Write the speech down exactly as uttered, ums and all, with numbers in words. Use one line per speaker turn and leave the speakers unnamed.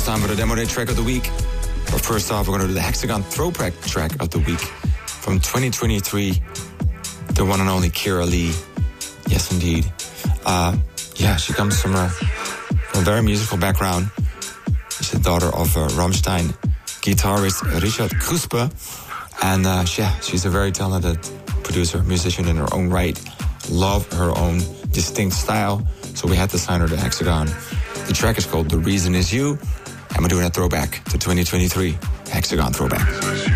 time for the Demo Day track of the week. But first off, we're going to do the Hexagon Throwback track of the week from twenty twenty-three. The one and only Kira Lee. Yes, indeed. Uh, yeah, she comes from a, from a very musical background. She's the daughter of uh, Rammstein guitarist Richard Kruspe. And uh, yeah, she's a very talented producer, musician in her own right. Love her own distinct style. So we had to sign her to Hexagon. The track is called The Reason Is You. And we're doing a throwback to twenty twenty-three. Hexagon Throwback.